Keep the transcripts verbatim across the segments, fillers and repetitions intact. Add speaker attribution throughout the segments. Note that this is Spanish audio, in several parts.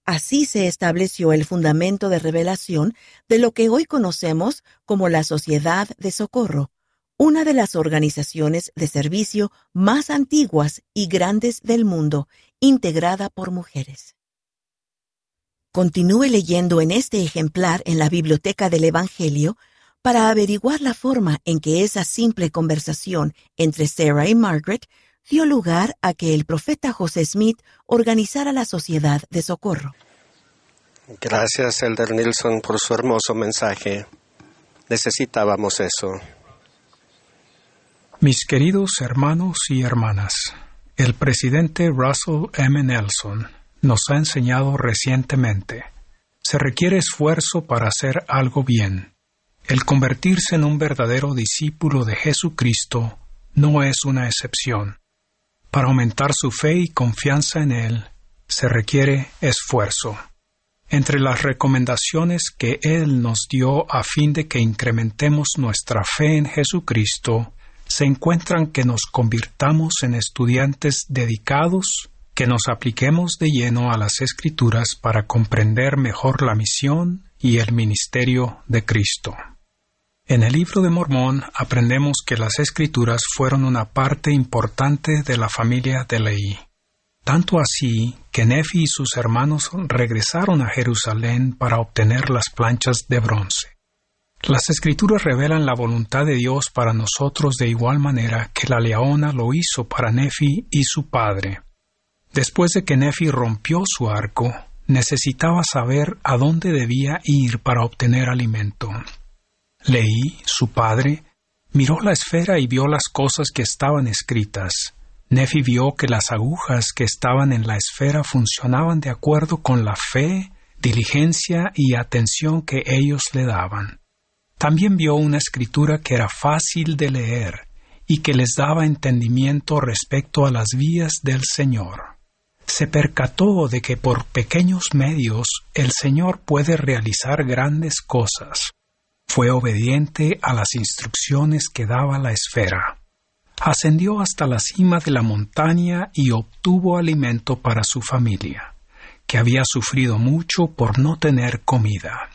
Speaker 1: Así se estableció el fundamento de revelación de lo que hoy conocemos como la Sociedad de Socorro, una de las organizaciones de servicio más antiguas y grandes del mundo, integrada por mujeres. Continúe leyendo en este ejemplar en la Biblioteca del Evangelio para averiguar la forma en que esa simple conversación entre Sarah y Margaret dio lugar a que el profeta José Smith organizara la Sociedad de Socorro.
Speaker 2: Gracias, Elder Nilsson, por su hermoso mensaje. Necesitábamos eso.
Speaker 3: Mis queridos hermanos y hermanas, el presidente Russell M. Nelson nos ha enseñado recientemente: se requiere esfuerzo para hacer algo bien. El convertirse en un verdadero discípulo de Jesucristo no es una excepción. Para aumentar su fe y confianza en Él, se requiere esfuerzo. Entre las recomendaciones que Él nos dio a fin de que incrementemos nuestra fe en Jesucristo, se encuentran que nos convirtamos en estudiantes dedicados, que nos apliquemos de lleno a las Escrituras para comprender mejor la misión y el ministerio de Cristo. En el Libro de Mormón aprendemos que las Escrituras fueron una parte importante de la familia de Leví. Tanto así que Nefi y sus hermanos regresaron a Jerusalén para obtener las planchas de bronce. Las Escrituras revelan la voluntad de Dios para nosotros de igual manera que la leona lo hizo para Nefi y su padre. Después de que Nefi rompió su arco, necesitaba saber a dónde debía ir para obtener alimento. Leí, su padre, miró la esfera y vio las cosas que estaban escritas. Nefi vio que las agujas que estaban en la esfera funcionaban de acuerdo con la fe, diligencia y atención que ellos le daban. También vio una escritura que era fácil de leer y que les daba entendimiento respecto a las vías del Señor. Se percató de que por pequeños medios el Señor puede realizar grandes cosas. Fue obediente a las instrucciones que daba la esfera. Ascendió hasta la cima de la montaña y obtuvo alimento para su familia, que había sufrido mucho por no tener comida.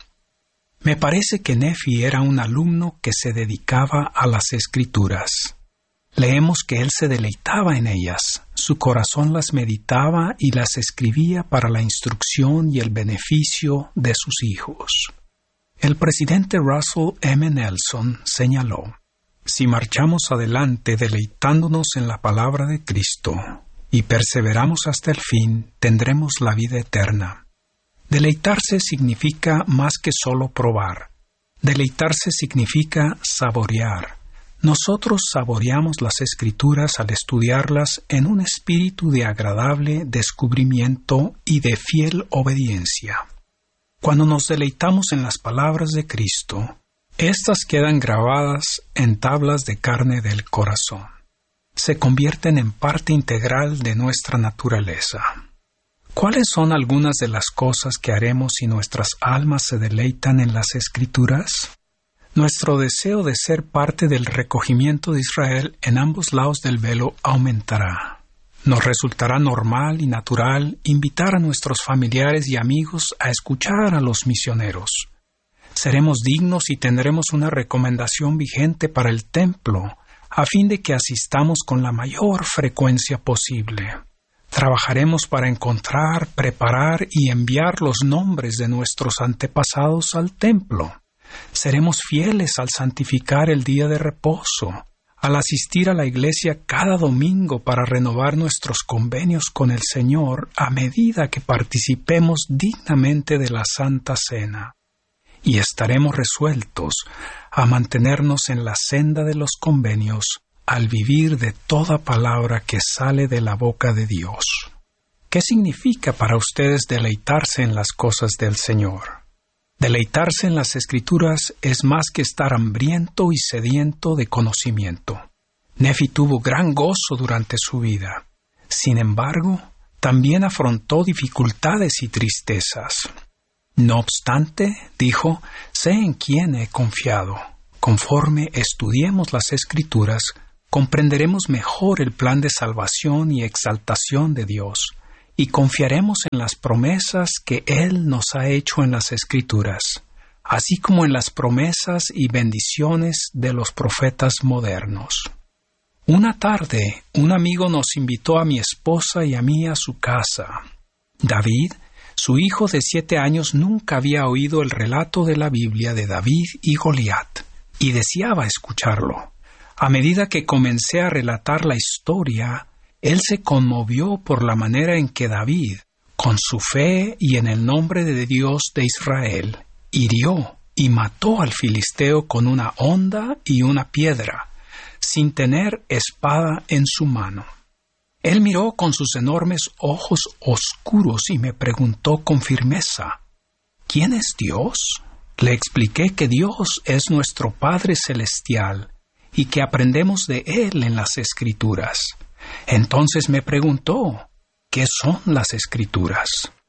Speaker 3: Me parece que Nefi era un alumno que se dedicaba a las Escrituras. Leemos que él se deleitaba en ellas, su corazón las meditaba y las escribía para la instrucción y el beneficio de sus hijos. El presidente Russell M. Nelson señaló: si marchamos adelante deleitándonos en la palabra de Cristo y perseveramos hasta el fin, tendremos la vida eterna. Deleitarse significa más que solo probar. Deleitarse significa saborear. Nosotros saboreamos las Escrituras al estudiarlas en un espíritu de agradable descubrimiento y de fiel obediencia. Cuando nos deleitamos en las palabras de Cristo, éstas quedan grabadas en tablas de carne del corazón. Se convierten en parte integral de nuestra naturaleza. ¿Cuáles son algunas de las cosas que haremos si nuestras almas se deleitan en las Escrituras? Nuestro deseo de ser parte del recogimiento de Israel en ambos lados del velo aumentará. Nos resultará normal y natural invitar a nuestros familiares y amigos a escuchar a los misioneros. Seremos dignos y tendremos una recomendación vigente para el templo, a fin de que asistamos con la mayor frecuencia posible. Trabajaremos para encontrar, preparar y enviar los nombres de nuestros antepasados al templo. Seremos fieles al santificar el día de reposo, al asistir a la iglesia cada domingo para renovar nuestros convenios con el Señor a medida que participemos dignamente de la Santa Cena. Y estaremos resueltos a mantenernos en la senda de los convenios al vivir de toda palabra que sale de la boca de Dios. ¿Qué significa para ustedes deleitarse en las cosas del Señor? Deleitarse en las Escrituras es más que estar hambriento y sediento de conocimiento. Nefi tuvo gran gozo durante su vida. Sin embargo, también afrontó dificultades y tristezas. No obstante, dijo, sé en quién he confiado. Conforme estudiemos las Escrituras, comprenderemos mejor el plan de salvación y exaltación de Dios, y confiaremos en las promesas que Él nos ha hecho en las Escrituras, así como en las promesas y bendiciones de los profetas modernos. Una tarde, un amigo nos invitó a mi esposa y a mí a su casa. David, su hijo de siete años, nunca había oído el relato de la Biblia de David y Goliat, y deseaba escucharlo. A medida que comencé a relatar la historia, él se conmovió por la manera en que David, con su fe y en el nombre de Dios de Israel, hirió y mató al filisteo con una honda y una piedra, sin tener espada en su mano. Él miró con sus enormes ojos oscuros y me preguntó con firmeza, ¿quién es Dios? Le expliqué que Dios es nuestro Padre Celestial y que aprendemos de Él en las Escrituras. Entonces me preguntó, ¿qué son las Escrituras?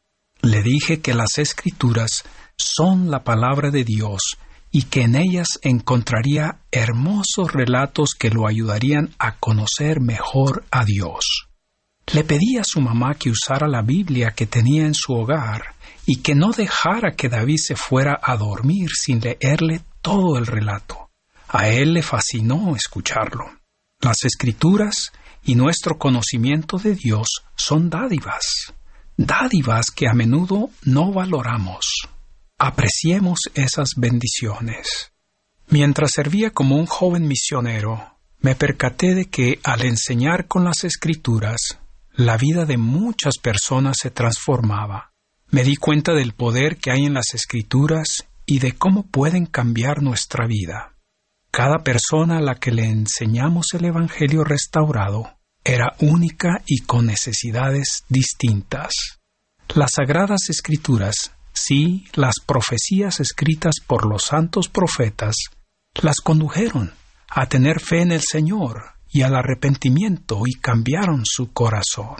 Speaker 3: Le dije que las Escrituras son la palabra de Dios y que en ellas encontraría hermosos relatos que lo ayudarían a conocer mejor a Dios. Le pedí a su mamá que usara la Biblia que tenía en su hogar y que no dejara que David se fuera a dormir sin leerle todo el relato. A él le fascinó escucharlo. Las Escrituras y nuestro conocimiento de Dios son dádivas, dádivas que a menudo no valoramos. Apreciemos esas bendiciones. Mientras servía como un joven misionero, me percaté de que al enseñar con las Escrituras, la vida de muchas personas se transformaba. Me di cuenta del poder que hay en las Escrituras y de cómo pueden cambiar nuestra vida. Cada persona a la que le enseñamos el Evangelio restaurado era única y con necesidades distintas. Las Sagradas Escrituras, sí, las profecías escritas por los santos profetas, las condujeron a tener fe en el Señor y al arrepentimiento y cambiaron su corazón.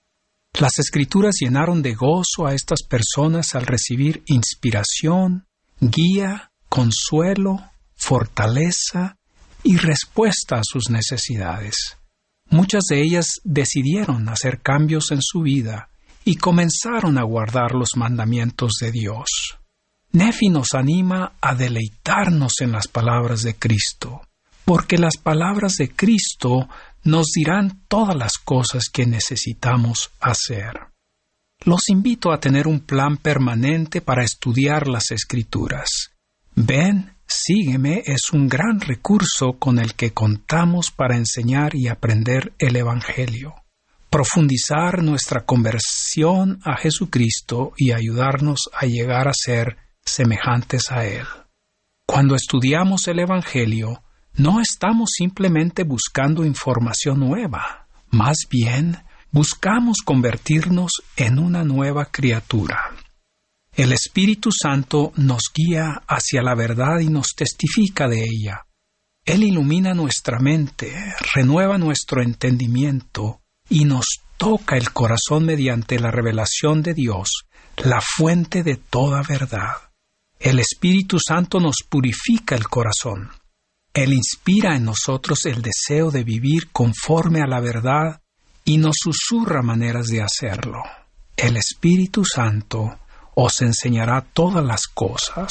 Speaker 3: Las Escrituras llenaron de gozo a estas personas al recibir inspiración, guía, consuelo, fortaleza y respuesta a sus necesidades. Muchas de ellas decidieron hacer cambios en su vida y comenzaron a guardar los mandamientos de Dios. Nefi nos anima a deleitarnos en las palabras de Cristo, porque las palabras de Cristo nos dirán todas las cosas que necesitamos hacer. Los invito a tener un plan permanente para estudiar las Escrituras. Ven, sígueme es un gran recurso con el que contamos para enseñar y aprender el Evangelio, profundizar nuestra conversión a Jesucristo y ayudarnos a llegar a ser semejantes a Él. Cuando estudiamos el Evangelio, no estamos simplemente buscando información nueva, más bien buscamos convertirnos en una nueva criatura. El Espíritu Santo nos guía hacia la verdad y nos testifica de ella. Él ilumina nuestra mente, renueva nuestro entendimiento y nos toca el corazón mediante la revelación de Dios, la fuente de toda verdad. El Espíritu Santo nos purifica el corazón. Él inspira en nosotros el deseo de vivir conforme a la verdad y nos susurra maneras de hacerlo. El Espíritu Santo os enseñará todas las cosas.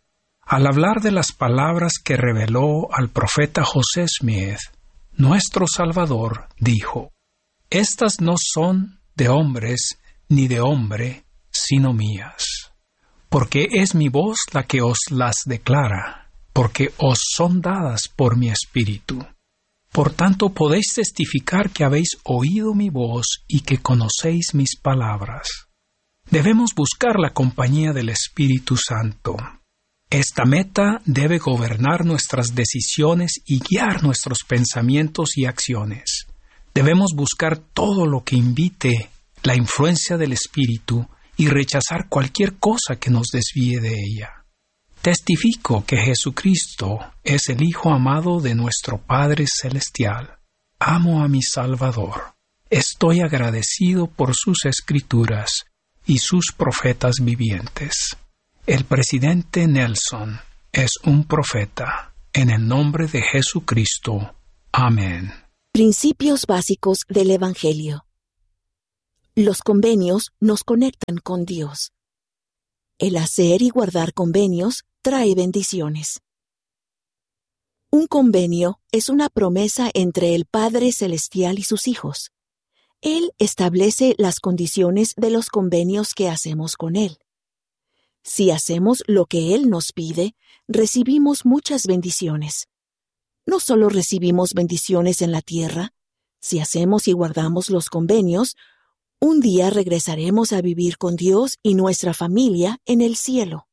Speaker 3: Al hablar de las palabras que reveló al profeta José Smith, nuestro Salvador dijo, «Estas no son de hombres ni de hombre, sino mías, porque es mi voz la que os las declara, porque os son dadas por mi espíritu. Por tanto podéis testificar que habéis oído mi voz y que conocéis mis palabras». Debemos buscar la compañía del Espíritu Santo. Esta meta debe gobernar nuestras decisiones y guiar nuestros pensamientos y acciones. Debemos buscar todo lo que invite la influencia del Espíritu y rechazar cualquier cosa que nos desvíe de ella. Testifico que Jesucristo es el Hijo amado de nuestro Padre Celestial. Amo a mi Salvador. Estoy agradecido por sus Escrituras y sus profetas vivientes. El presidente Nelson es un profeta. En el nombre de Jesucristo. Amén.
Speaker 1: Principios básicos del Evangelio. Los convenios nos conectan con Dios. El hacer y guardar convenios trae bendiciones. Un convenio es una promesa entre el Padre Celestial y sus hijos. Él establece las condiciones de los convenios que hacemos con Él. Si hacemos lo que Él nos pide, recibimos muchas bendiciones. No solo recibimos bendiciones en la tierra, si hacemos y guardamos los convenios, un día regresaremos a vivir con Dios y nuestra familia en el cielo.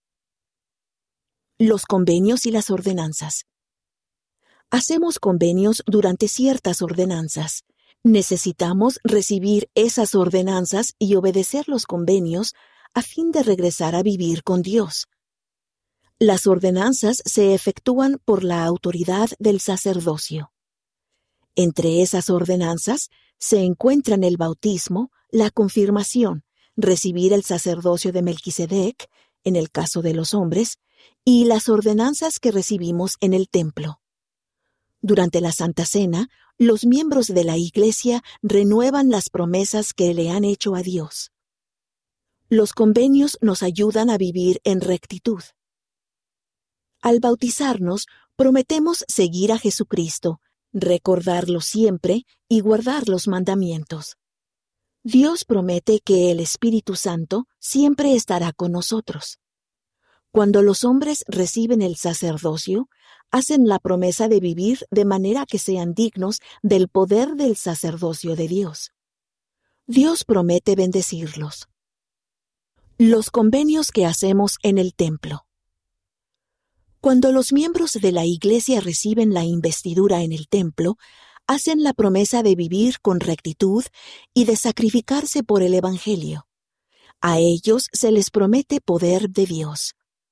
Speaker 1: Los convenios y las ordenanzas. Hacemos convenios durante ciertas ordenanzas. Necesitamos recibir esas ordenanzas y obedecer los convenios a fin de regresar a vivir con Dios. Las ordenanzas se efectúan por la autoridad del sacerdocio. Entre esas ordenanzas se encuentran el bautismo, la confirmación, recibir el sacerdocio de Melquisedec, en el caso de los hombres, y las ordenanzas que recibimos en el templo. Durante la Santa Cena, los miembros de la Iglesia renuevan las promesas que le han hecho a Dios. Los convenios nos ayudan a vivir en rectitud. Al bautizarnos, prometemos seguir a Jesucristo, recordarlo siempre y guardar los mandamientos. Dios promete que el Espíritu Santo siempre estará con nosotros. Cuando los hombres reciben el sacerdocio, hacen la promesa de vivir de manera que sean dignos del poder del sacerdocio de Dios. Dios promete bendecirlos. Los convenios que hacemos en el templo. Cuando los miembros de la Iglesia reciben la investidura en el templo, hacen la promesa de vivir con rectitud y de sacrificarse por el Evangelio. A ellos se les promete poder de Dios.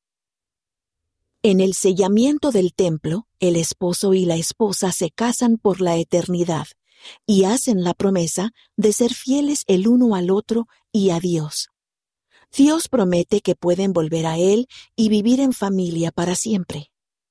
Speaker 1: En el sellamiento del templo, el esposo y la esposa se casan por la eternidad y hacen la promesa de ser fieles el uno al otro y a Dios. Dios promete que pueden volver a Él y vivir en familia para siempre.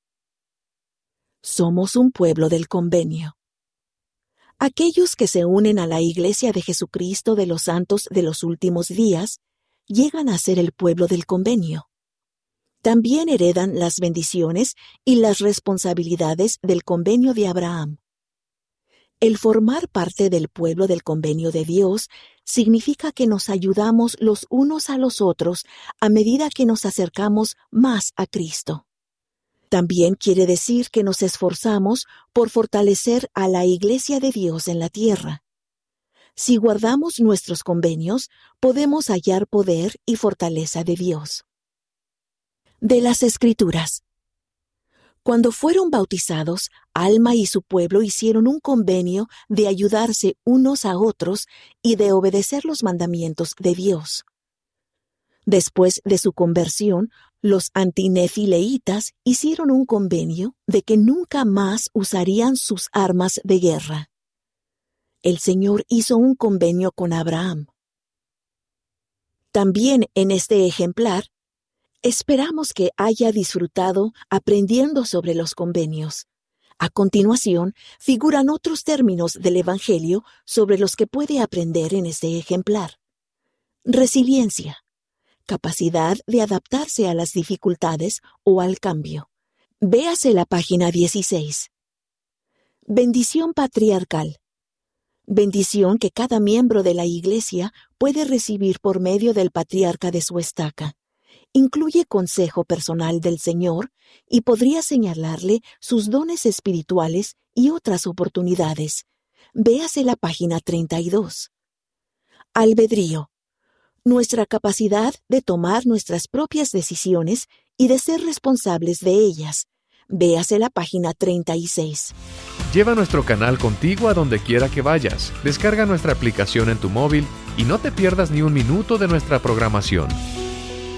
Speaker 1: Somos un pueblo del convenio. Aquellos que se unen a la Iglesia de Jesucristo de los Santos de los Últimos Días llegan a ser el pueblo del convenio. También heredan las bendiciones y las responsabilidades del convenio de Abraham. El formar parte del pueblo del convenio de Dios significa que nos ayudamos los unos a los otros a medida que nos acercamos más a Cristo. También quiere decir que nos esforzamos por fortalecer a la Iglesia de Dios en la tierra. Si guardamos nuestros convenios, podemos hallar poder y fortaleza de Dios. De las Escrituras. Cuando fueron bautizados, Alma y su pueblo hicieron un convenio de ayudarse unos a otros y de obedecer los mandamientos de Dios. Después de su conversión, los antinefileitas hicieron un convenio de que nunca más usarían sus armas de guerra. El Señor hizo un convenio con Abraham. También en este ejemplar, esperamos que haya disfrutado aprendiendo sobre los convenios. A continuación, figuran otros términos del Evangelio sobre los que puede aprender en este ejemplar. Resiliencia, capacidad de adaptarse a las dificultades o al cambio. Véase la página dieciséis. Bendición patriarcal. Bendición que cada miembro de la Iglesia puede recibir por medio del patriarca de su estaca. Incluye consejo personal del Señor y podría señalarle sus dones espirituales y otras oportunidades. Véase la página treinta y dos. Albedrío. Nuestra capacidad de tomar nuestras propias decisiones y de ser responsables de ellas. Véase la página treinta y seis.
Speaker 4: Lleva nuestro canal contigo a donde quiera que vayas. Descarga nuestra aplicación en tu móvil y no te pierdas ni un minuto de nuestra programación.